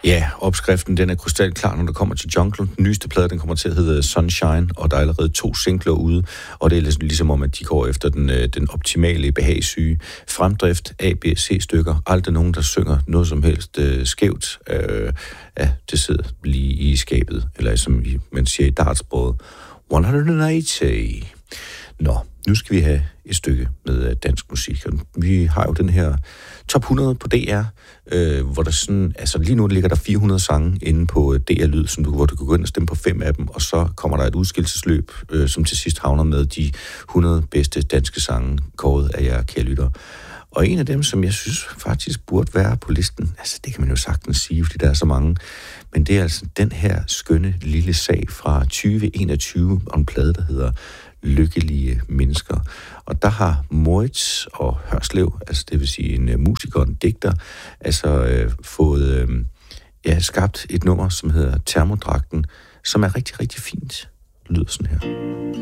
Ja, opskriften den er krystalklar, når det kommer til Jungle. Den nyeste plade, den kommer til at hedde Sunshine, og der er allerede 2 singler ude, og det er ligesom om, at de går efter den optimale behagssyge fremdrift, A, B, C-stykker. Aldrig nogen, der synger noget som helst skævt. Ja, det sidder lige i skabet, eller som man siger i dartsproget, 180. Nå, nu skal vi have et stykke med dansk musik. Vi har jo den her top 100 på DR, hvor der sådan, altså lige nu ligger der 400 sange inde på DR Lyd, hvor du kan gå ind og stemme på 5 af dem, og så kommer der et udskillelsesløb, som til sidst havner med de 100 bedste danske sange, kåret af jer kære lyttere. Og en af dem, som jeg synes faktisk burde være på listen, altså det kan man jo sagtens sige, fordi der er så mange, men det er altså den her skønne lille sag fra 2021, og en plade, der hedder Lykkelige Mennesker. Og der har Moritz og Hørslev, altså det vil sige en musiker og en digter, altså fået skabt et nummer, som hedder Termodragten, som er rigtig, rigtig fint. Det lyder sådan her.